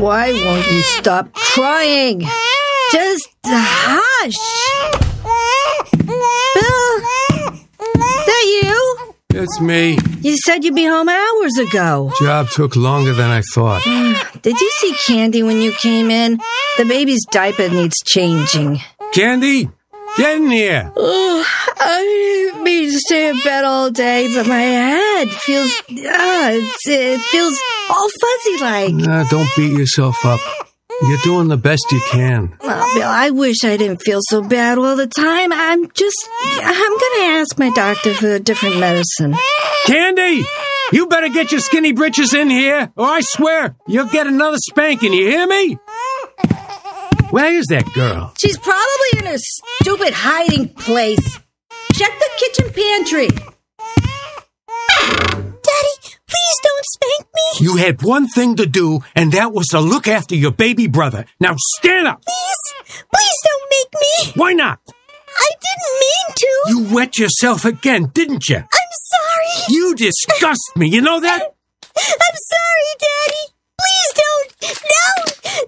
why won't you stop crying? Just hush. Bill, that you? It's me. You said you'd be home hours ago. Job took longer than I thought. Did you see Candy when you came in? The baby's diaper needs changing. Candy, get in here. I didn't mean to stay in bed all day, but my head feels, it feels all fuzzy like. Don't beat yourself up. You're doing the best you can. Well, Bill, I wish I didn't feel so bad all the time. I'm going to ask my doctor for a different medicine. Candy, you better get your skinny britches in here, or I swear you'll get another spanking, you hear me? Where is that girl? She's probably in her stupid hiding place. Check the kitchen pantry. Daddy, please don't spank me. You had one thing to do, and that was to look after your baby brother. Now stand up. Please don't make me. Why not? I didn't mean to. You wet yourself again, didn't you? I'm sorry. You disgust me, you know that? I'm sorry, Daddy. Please don't. No.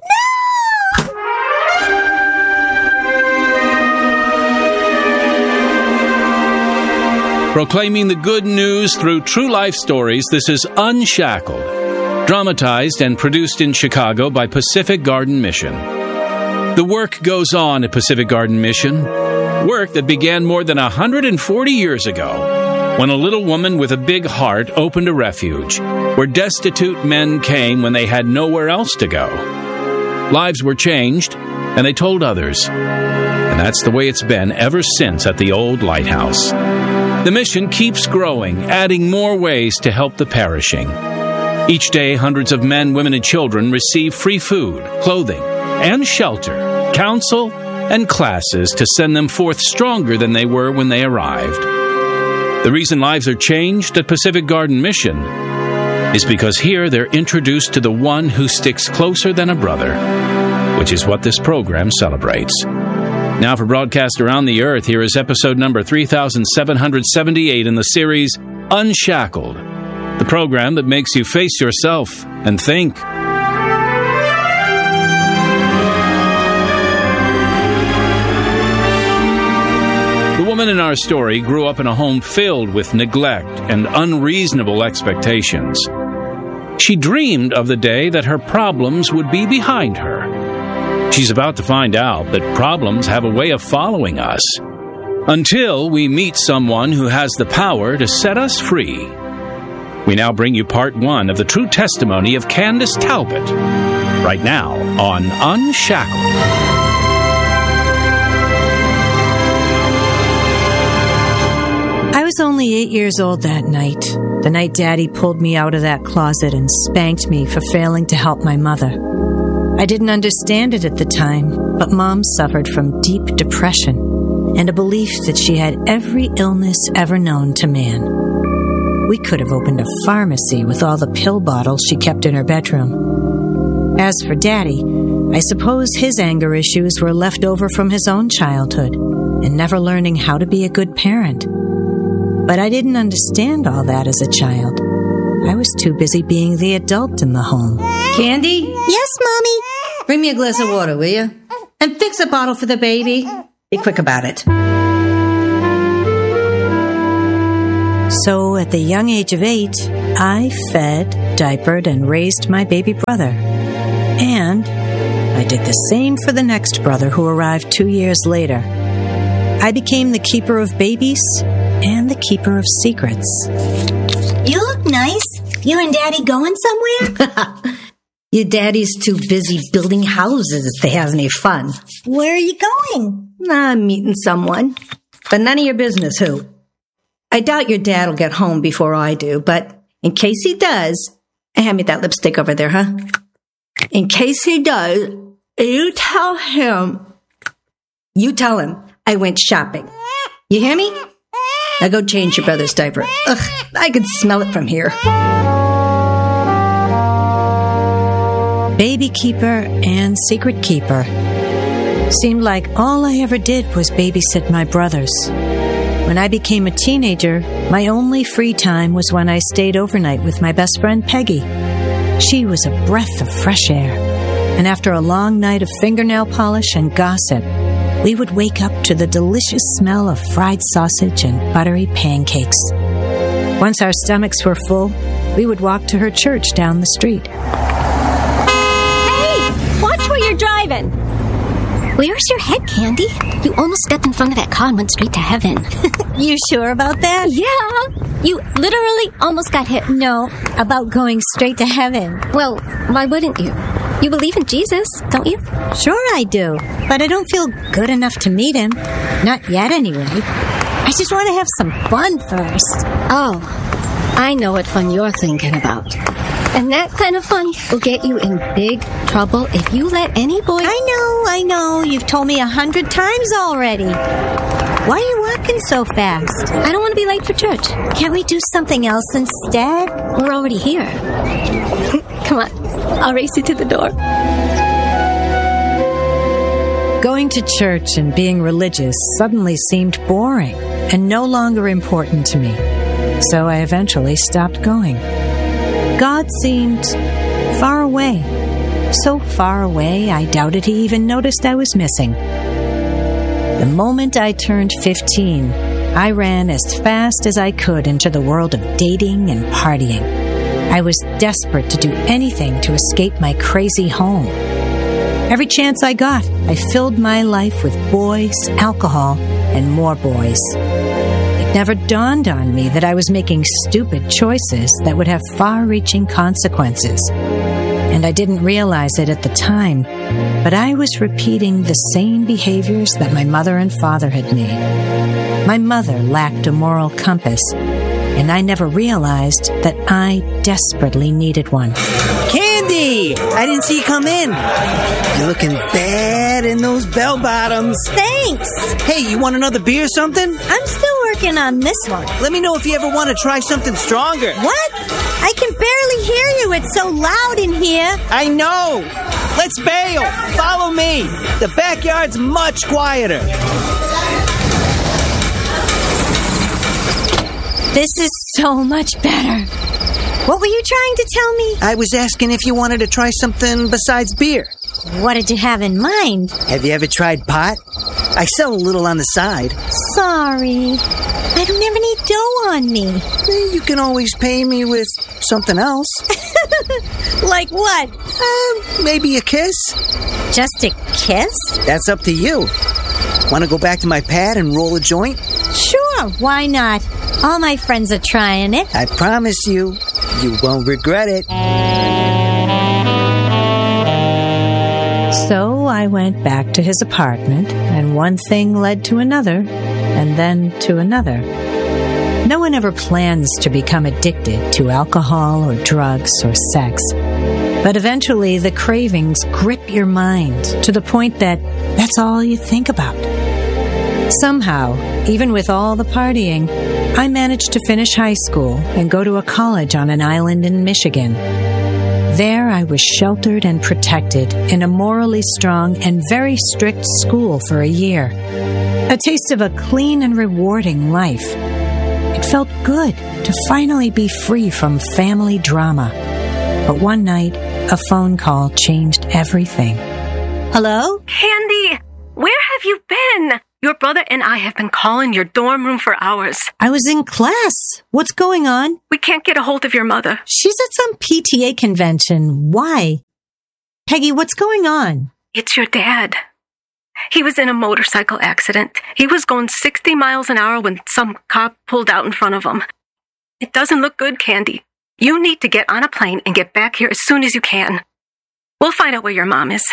Proclaiming the good news through true life stories, this is Unshackled, dramatized and produced in Chicago by Pacific Garden Mission. The work goes on at Pacific Garden Mission, work that began more than 140 years ago, when a little woman with a big heart opened a refuge where destitute men came when they had nowhere else to go. Lives were changed, and they told others. And that's the way it's been ever since at the old lighthouse. The mission keeps growing, adding more ways to help the perishing. Each day, hundreds of men, women, and children receive free food, clothing, and shelter, counsel, and classes to send them forth stronger than they were when they arrived. The reason lives are changed at Pacific Garden Mission is because here they're introduced to the one who sticks closer than a brother, which is what this program celebrates. Now for broadcast around the earth, here is episode number 3778 in the series Unshackled, the program that makes you face yourself and think. The woman in our story grew up in a home filled with neglect and unreasonable expectations. She dreamed of the day that her problems would be behind her. She's about to find out that problems have a way of following us until we meet someone who has the power to set us free. We now bring you part one of the true testimony of Candace Talbot, right now on Unshackled. I was only 8 years old that night, the night Daddy pulled me out of that closet and spanked me for failing to help my mother. I didn't understand it at the time, but Mom suffered from deep depression and a belief that she had every illness ever known to man. We could have opened a pharmacy with all the pill bottles she kept in her bedroom. As for Daddy, I suppose his anger issues were left over from his own childhood and never learning how to be a good parent. But I didn't understand all that as a child. I was too busy being the adult in the home. Candy? Yes, Mommy? Bring me a glass of water, will you? And fix a bottle for the baby. Be quick about it. So at the young age of 8, I fed, diapered, and raised my baby brother. And I did the same for the next brother who arrived 2 years later. I became the keeper of babies and the keeper of secrets. You look nice. You and Daddy going somewhere? Your daddy's too busy building houses to have any fun. Where are you going? I'm meeting someone. But none of your business who. I doubt your dad will get home before I do, but in case he does, hand me that lipstick over there, huh? In case he does, you tell him I went shopping. You hear me? Now go change your brother's diaper. Ugh, I could smell it from here. Baby keeper and secret keeper. Seemed like all I ever did was babysit my brothers. When I became a teenager, my only free time was when I stayed overnight with my best friend Peggy. She was a breath of fresh air. And after a long night of fingernail polish and gossip, we would wake up to the delicious smell of fried sausage and buttery pancakes. Once our stomachs were full, we would walk to her church down the street. Hey! Watch where you're driving! Where's your head, Candy? You almost stepped in front of that car and went straight to heaven. You sure about that? Yeah! You literally almost got hit. No, about going straight to heaven. Well, why wouldn't you? You believe in Jesus, don't you? Sure I do, but I don't feel good enough to meet him. Not yet, anyway. I just want to have some fun first. Oh, I know what fun you're thinking about. And that kind of fun will get you in big trouble if you let any boy... I know. You've told me 100 times already. Why are you walking so fast? I don't want to be late for church. Can't we do something else instead? We're already here. Come on, I'll race you to the door. Going to church and being religious suddenly seemed boring and no longer important to me. So I eventually stopped going. God seemed far away. So far away, I doubted he even noticed I was missing. The moment I turned 15, I ran as fast as I could into the world of dating and partying. I was desperate to do anything to escape my crazy home. Every chance I got, I filled my life with boys, alcohol, and more boys. It never dawned on me that I was making stupid choices that would have far-reaching consequences. And I didn't realize it at the time, but I was repeating the same behaviors that my mother and father had made. My mother lacked a moral compass, and I never realized that I desperately needed one. Candy! I didn't see you come in. You're looking bad in those bell-bottoms. Thanks! Hey, you want another beer or something? I'm still working on this one. Let me know if you ever want to try something stronger. What? I can barely hear you. It's so loud in here. I know. Let's bail. Follow me. The backyard's much quieter. This is so much better. What were you trying to tell me? I was asking if you wanted to try something besides beer. What did you have in mind? Have you ever tried pot? I sell a little on the side. Sorry. I don't have any dough on me. You can always pay me with something else. Like what? Maybe a kiss? Just a kiss? That's up to you. Want to go back to my pad and roll a joint? Sure, why not? All my friends are trying it. I promise you, you won't regret it. So I went back to his apartment, and one thing led to another, and then to another. No one ever plans to become addicted to alcohol or drugs or sex. But eventually the cravings grip your mind to the point that that's all you think about. Somehow, even with all the partying, I managed to finish high school and go to a college on an island in Michigan. There I was sheltered and protected in a morally strong and very strict school for a year. A taste of a clean and rewarding life. It felt good to finally be free from family drama. But one night, a phone call changed everything. Hello? Candy, where have you been? Your brother and I have been calling your dorm room for hours. I was in class. What's going on? We can't get a hold of your mother. She's at some PTA convention. Why? Peggy, what's going on? It's your dad. He was in a motorcycle accident. He was going 60 miles an hour when some cop pulled out in front of him. It doesn't look good, Candy. You need to get on a plane and get back here as soon as you can. We'll find out where your mom is.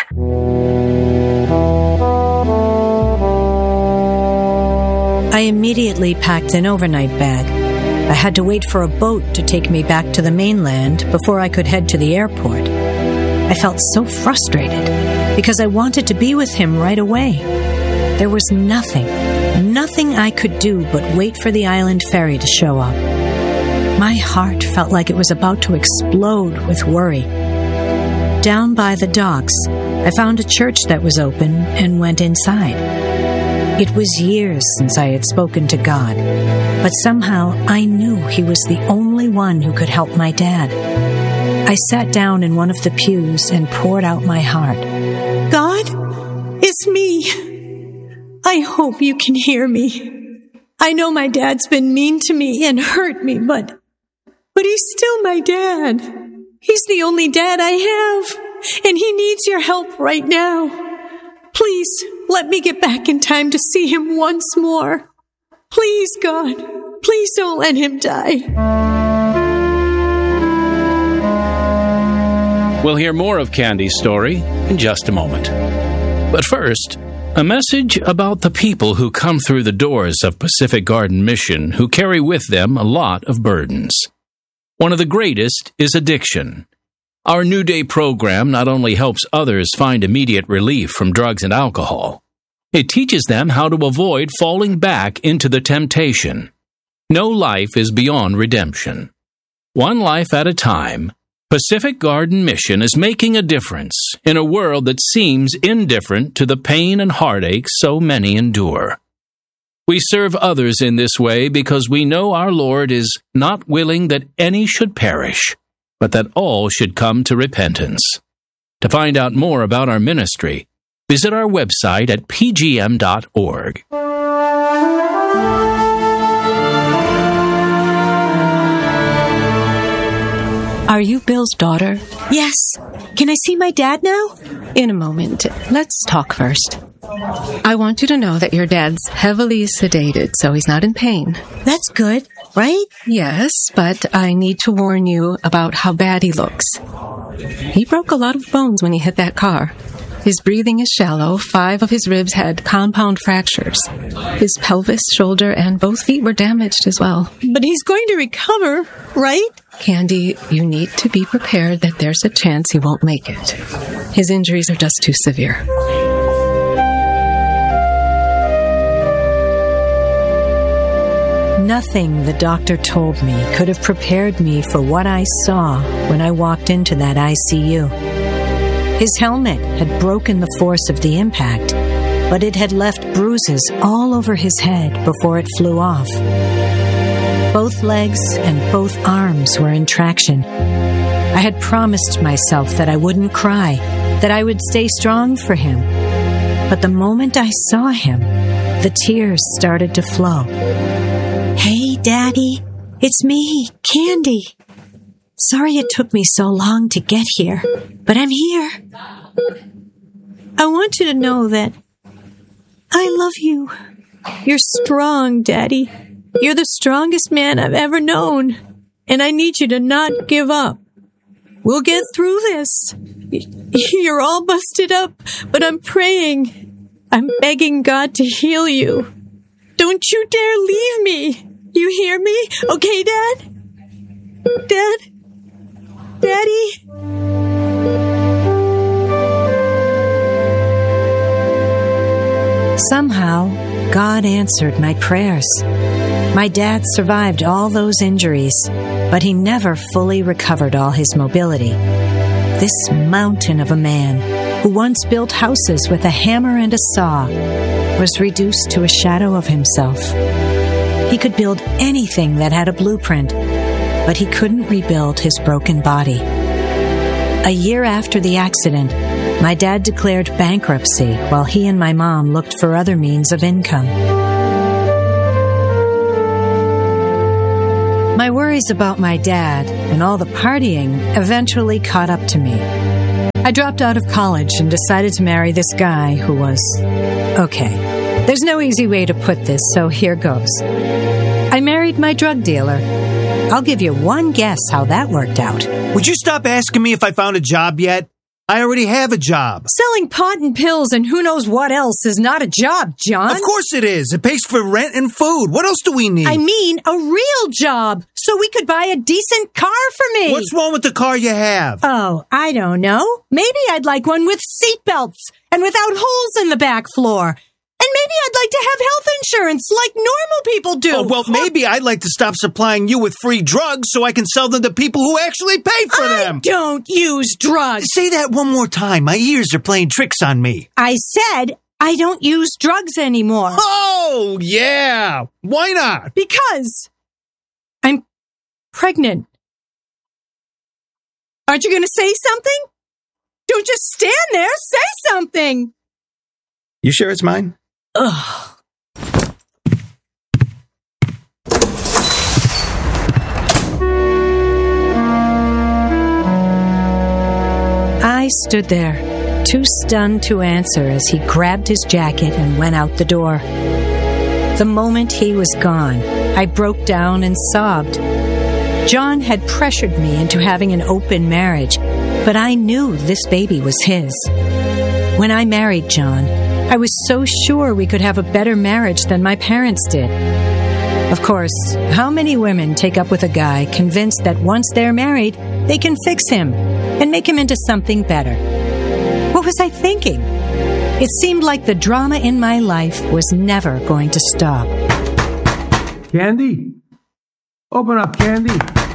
I immediately packed an overnight bag. I had to wait for a boat to take me back to the mainland before I could head to the airport. I felt so frustrated because I wanted to be with him right away. There was nothing I could do but wait for the island ferry to show up. My heart felt like it was about to explode with worry. Down by the docks, I found a church that was open and went inside. It was years since I had spoken to God, but somehow I knew He was the only one who could help my dad. I sat down in one of the pews and poured out my heart. God, it's me. I hope you can hear me. I know my dad's been mean to me and hurt me, but he's still my dad. He's the only dad I have, and he needs your help right now. Please, let me get back in time to see him once more. Please, God, please don't let him die. We'll hear more of Candy's story in just a moment. But first, a message about the people who come through the doors of Pacific Garden Mission who carry with them a lot of burdens. One of the greatest is addiction. Our New Day program not only helps others find immediate relief from drugs and alcohol, it teaches them how to avoid falling back into the temptation. No life is beyond redemption. One life at a time, Pacific Garden Mission is making a difference in a world that seems indifferent to the pain and heartache so many endure. We serve others in this way because we know our Lord is not willing that any should perish, but that all should come to repentance. To find out more about our ministry, visit our website at pgm.org. Are you Bill's daughter? Yes. Can I see my dad now? In a moment. Let's talk first. I want you to know that your dad's heavily sedated, so he's not in pain. That's good, right? Yes, but I need to warn you about how bad he looks. He broke a lot of bones when he hit that car. His breathing is shallow. 5 of his ribs had compound fractures. His pelvis, shoulder, and both feet were damaged as well. But he's going to recover, right? Candy, you need to be prepared that there's a chance he won't make it. His injuries are just too severe. Nothing the doctor told me could have prepared me for what I saw when I walked into that ICU. His helmet had broken the force of the impact, but it had left bruises all over his head before it flew off. Both legs and both arms were in traction. I had promised myself that I wouldn't cry, that I would stay strong for him. But the moment I saw him, the tears started to flow. Hey, Daddy, it's me, Candy. Sorry it took me so long to get here, but I'm here. I want you to know that I love you. You're strong, Daddy. You're the strongest man I've ever known, and I need you to not give up. We'll get through this. You're all busted up, but I'm praying. I'm begging God to heal you. Don't you dare leave me. You hear me? Okay, Dad? Dad? Daddy? Somehow, God answered my prayers. My dad survived all those injuries, but he never fully recovered all his mobility. This mountain of a man, who once built houses with a hammer and a saw, was reduced to a shadow of himself. He could build anything that had a blueprint, but he couldn't rebuild his broken body. A year after the accident, my dad declared bankruptcy while he and my mom looked for other means of income. My worries about my dad and all the partying eventually caught up to me. I dropped out of college and decided to marry this guy who was okay. There's no easy way to put this, so here goes. I married my drug dealer. I'll give you one guess how that worked out. Would you stop asking me if I found a job yet? I already have a job. Selling pot and pills and who knows what else is not a job, John. Of course it is. It pays for rent and food. What else do we need? I mean, a real job, so we could buy a decent car for me. What's wrong with the car you have? Oh, I don't know. Maybe I'd like one with seatbelts and without holes in the back floor. And maybe I'd like to have health insurance like normal people do. Oh, well, maybe I'd like to stop supplying you with free drugs so I can sell them to people who actually pay for them. I don't use drugs. Say that one more time. My ears are playing tricks on me. I said I don't use drugs anymore. Oh, yeah. Why not? Because I'm pregnant. Aren't you going to say something? Don't just stand there. Say something. You sure it's mine? Ugh. I stood there, too stunned to answer as he grabbed his jacket and went out the door. The moment he was gone, I broke down and sobbed. John had pressured me into having an open marriage, but I knew this baby was his. When I married John, I was so sure we could have a better marriage than my parents did. Of course, how many women take up with a guy convinced that once they're married, they can fix him and make him into something better? What was I thinking? It seemed like the drama in my life was never going to stop. Candy? Open up, Candy.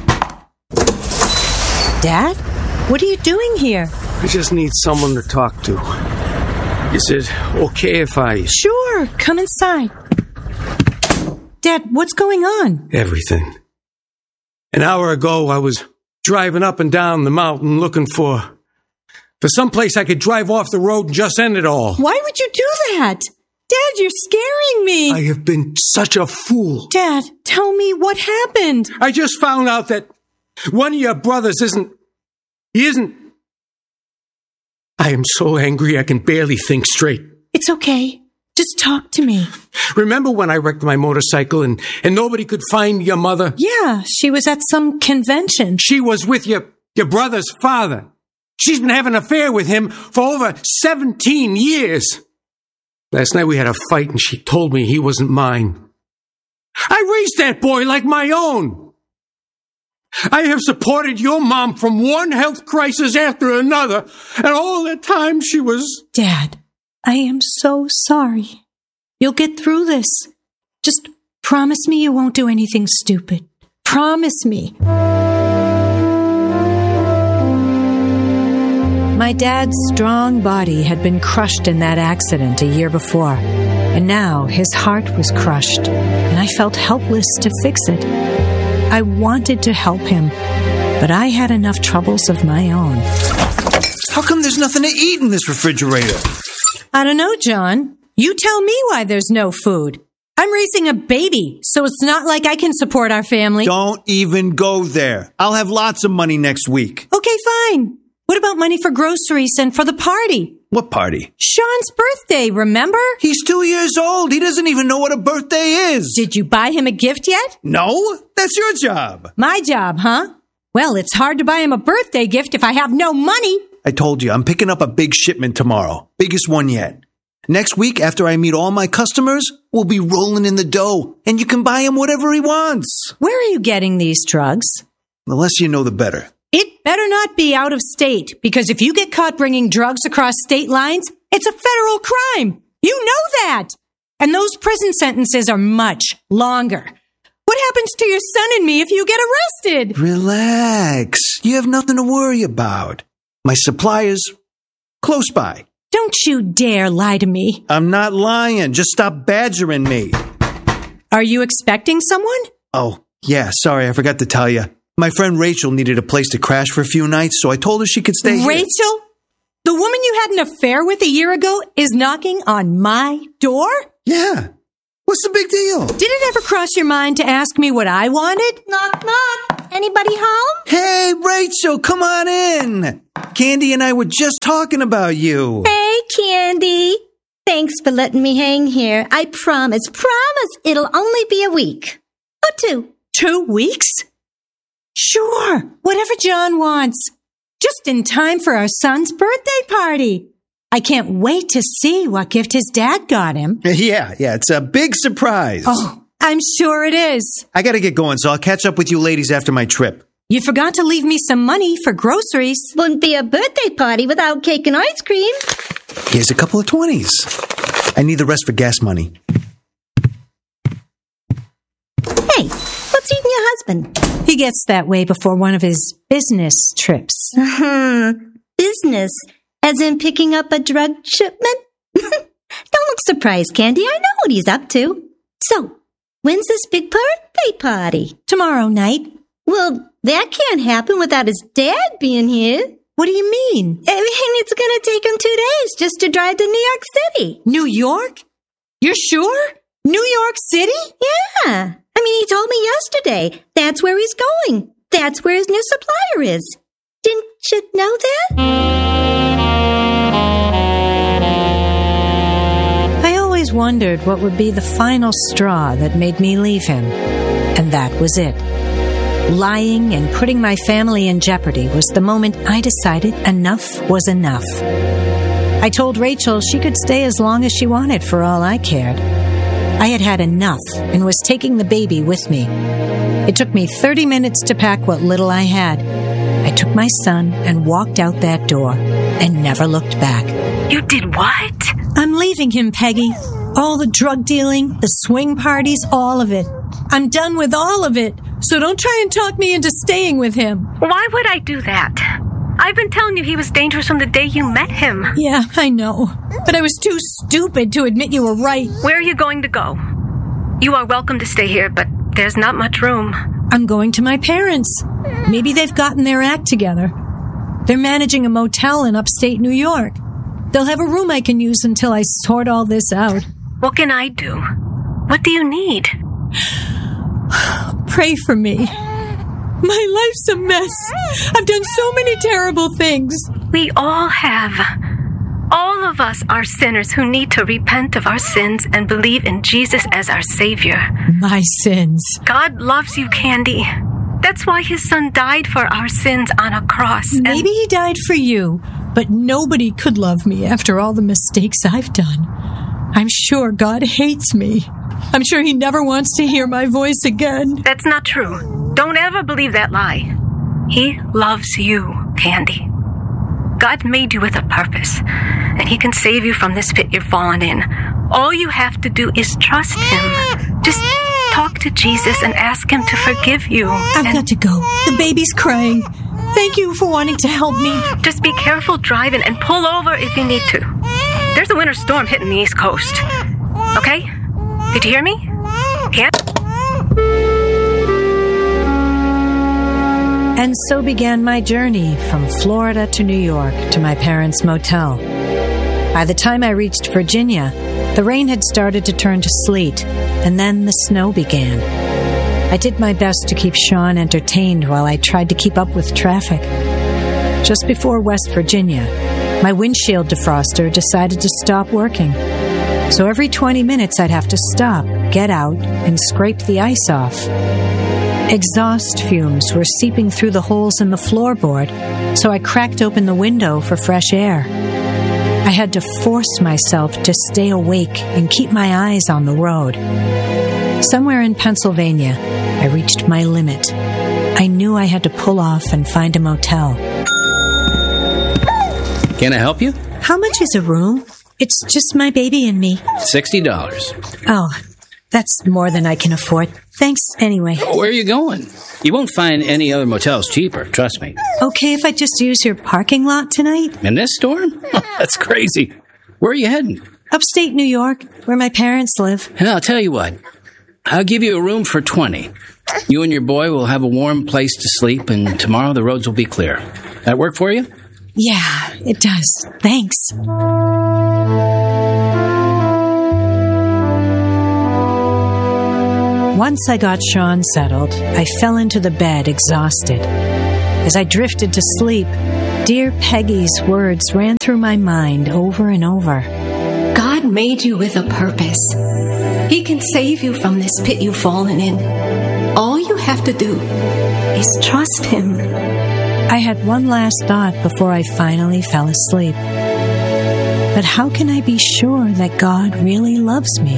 Dad? What are you doing here? I just need someone to talk to. Is it okay if I... Sure, come inside. Dad, what's going on? Everything. An hour ago, I was driving up and down the mountain looking for someplace I could drive off the road and just end it all. Why would you do that? Dad, you're scaring me. I have been such a fool. Dad, tell me what happened. I just found out that one of your brothers isn't... I am so angry I can barely think straight. It's okay. Just talk to me. Remember when I wrecked my motorcycle and nobody could find your mother? Yeah, she was at some convention. She was with your brother's father. She's been having an affair with him for over 17 years. Last night we had a fight and she told me he wasn't mine. I raised that boy like my own. I have supported your mom from one health crisis after another, and all the time she was... Dad, I am so sorry. You'll get through this. Just promise me you won't do anything stupid. Promise me. My dad's strong body had been crushed in that accident a year before, and now his heart was crushed, and I felt helpless to fix it. I wanted to help him, but I had enough troubles of my own. How come there's nothing to eat in this refrigerator? I don't know, John. You tell me why there's no food. I'm raising a baby, so it's not like I can support our family. Don't even go there. I'll have lots of money next week. Okay, fine. What about money for groceries and for the party? What party? Sean's birthday, remember? He's 2 years old. He doesn't even know what a birthday is. Did you buy him a gift yet? No, that's your job. My job, huh? Well, it's hard to buy him a birthday gift if I have no money. I told you, I'm picking up a big shipment tomorrow. Biggest one yet. Next week, after I meet all my customers, we'll be rolling in the dough, and you can buy him whatever he wants. Where are you getting these drugs? The less you know, the better. It better not be out of state, because if you get caught bringing drugs across state lines, it's a federal crime. You know that. And those prison sentences are much longer. What happens to your son and me if you get arrested? Relax. You have nothing to worry about. My supplier's close by. Don't you dare lie to me. I'm not lying. Just stop badgering me. Are you expecting someone? Oh, yeah. Sorry, I forgot to tell you. My friend Rachel needed a place to crash for a few nights, so I told her she could stay here. Rachel? The woman you had an affair with a year ago is knocking on my door? Yeah. What's the big deal? Did it ever cross your mind to ask me what I wanted? Knock, knock. Anybody home? Hey, Rachel, come on in. Candy and I were just talking about you. Hey, Candy. Thanks for letting me hang here. I promise it'll only be a week. Or 2. 2 weeks? Sure, whatever John wants. Just in time for our son's birthday party. I can't wait to see what gift his dad got him. Yeah, it's a big surprise. Oh, I'm sure it is. I gotta get going, so I'll catch up with you ladies after my trip. You forgot to leave me some money for groceries. Wouldn't be a birthday party without cake and ice cream. Here's a couple of 20s. I need the rest for gas money. Hey, what's eating your husband? He gets that way before one of his business trips. Business? As in picking up a drug shipment? Don't look surprised, Candy. I know what he's up to. So, when's this big birthday party? Tomorrow night. Well, That can't happen without his dad being here. What do you mean? I mean, it's going to take him 2 days just to drive to New York City. New York? You're sure? New York City? Yeah. I mean, he told me yesterday. That's where he's going. That's where his new supplier is. Didn't you know that? I always wondered what would be the final straw that made me leave him. And that was it. Lying and putting my family in jeopardy was the moment I decided enough was enough. I told Rachel she could stay as long as she wanted for all I cared. I had had enough and was taking the baby with me. It took me 30 minutes to pack what little I had. I took my son and walked out that door and never looked back. You did what? I'm leaving him, Peggy. All the drug dealing, the swing parties, all of it. I'm done with all of it. So don't try and talk me into staying with him. Why would I do that? I've been telling you he was dangerous from the day you met him. Yeah, I know. But I was too stupid to admit you were right. Where are you going to go? You are welcome to stay here, but there's not much room. I'm going to my parents. Maybe they've gotten their act together. They're managing a motel in upstate New York. They'll have a room I can use until I sort all this out. What can I do? What do you need? Pray for me. My life's a mess. I've done so many terrible things. We all have. All of us are sinners who need to repent of our sins and believe in Jesus as our Savior. My sins. God loves you, Candy. That's why his son died for our sins on a cross. Maybe he died for you, but nobody could love me after all the mistakes I've done. I'm sure God hates me. I'm sure he never wants to hear my voice again. That's not true. Don't ever believe that lie. He loves you, Candy. God made you with a purpose, and he can save you from this pit you're fallen in. All you have to do is trust him. Just talk to Jesus and ask him to forgive you. I've got to go. The baby's crying. Thank you for wanting to help me. Just be careful driving and pull over if you need to. There's a winter storm hitting the East Coast. Okay? Did you hear me? Can't? And so began my journey from Florida to New York to my parents' motel. By the time I reached Virginia, the rain had started to turn to sleet, and then the snow began. I did my best to keep Sean entertained while I tried to keep up with traffic. Just before West Virginia, my windshield defroster decided to stop working. So every 20 minutes I'd have to stop, get out, and scrape the ice off. Exhaust fumes were seeping through the holes in the floorboard, so I cracked open the window for fresh air. I had to force myself to stay awake and keep my eyes on the road. Somewhere in Pennsylvania, I reached my limit. I knew I had to pull off and find a motel. Can I help you? How much is a room? It's just my baby and me. $60. Oh, that's more than I can afford. Thanks anyway. Where are you going? You won't find any other motels cheaper, trust me. Okay if I just use your parking lot tonight? In this storm? That's crazy. Where are you heading? Upstate New York, where my parents live. And I'll tell you what. I'll give you a room for 20. You and your boy will have a warm place to sleep, and tomorrow the roads will be clear. That work for you? Yeah, it does. Thanks. Once I got Sean settled, I fell into the bed exhausted. As I drifted to sleep, dear Peggy's words ran through my mind over and over. God made you with a purpose. He can save you from this pit you've fallen in. All you have to do is trust him. I had one last thought before I finally fell asleep. But how can I be sure that God really loves me?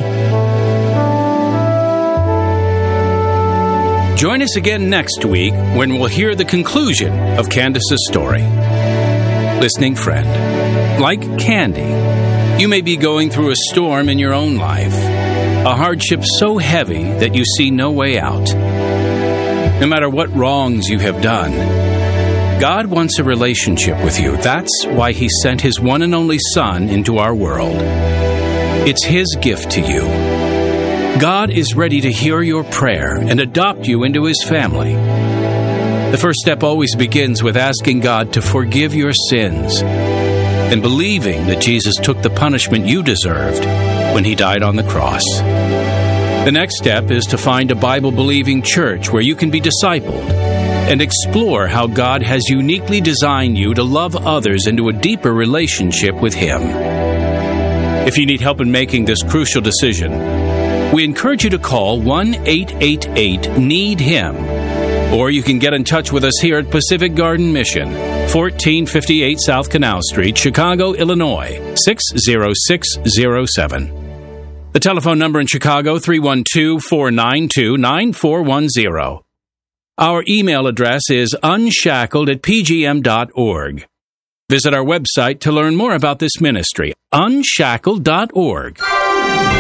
Join us again next week when we'll hear the conclusion of Candace's story. Listening friend, like Candy, you may be going through a storm in your own life, a hardship so heavy that you see no way out. No matter what wrongs you have done, God wants a relationship with you. That's why He sent His one and only Son into our world. It's His gift to you. God is ready to hear your prayer and adopt you into His family. The first step always begins with asking God to forgive your sins and believing that Jesus took the punishment you deserved when he died on the cross. The next step is to find a Bible-believing church where you can be discipled and explore how God has uniquely designed you to love others into a deeper relationship with Him. If you need help in making this crucial decision, we encourage you to call 1-888-NEED-HIM, or you can get in touch with us here at Pacific Garden Mission, 1458 South Canal Street, Chicago, Illinois, 60607. The telephone number in Chicago, 312-492-9410. Our email address is unshackled@pgm.org. Visit our website to learn more about this ministry, unshackled.org.